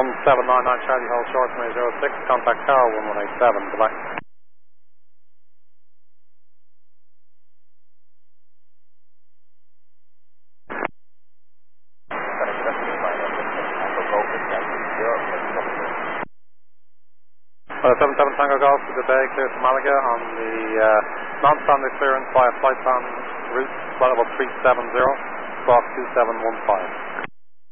1799 Charlie, hold short, runway 06, contact tower 1187, goodbye. Seven Tango Golf to the bay, clear to Malaga on the non-standard clearance via flight plan route, flight level 370, squawk 2715.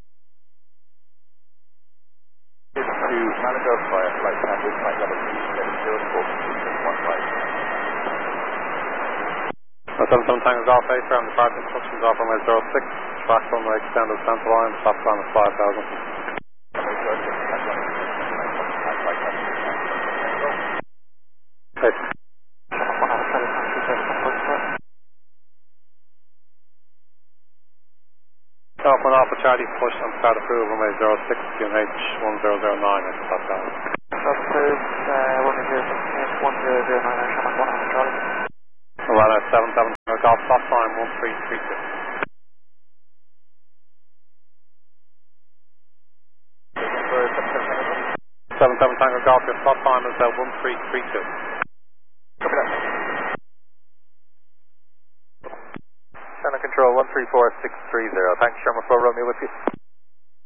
To Malaga via flight plan route, flight level 370, squawk 2715. 77 Tango Golf 8, ground departure instructions off runway 06, track runway extended center line, stop time is 5000. Off and off for Charlie, push and start approval, runway 06, QNH 1009, I can stop down. Approved, runway 06, 1009, I shall not want to Charlie. Runner 77 Golf, stop time 1332. 77 Tango Golf, your stop time is 1332. Center control 134630. Thanks, Sherman 4 Romeo with you.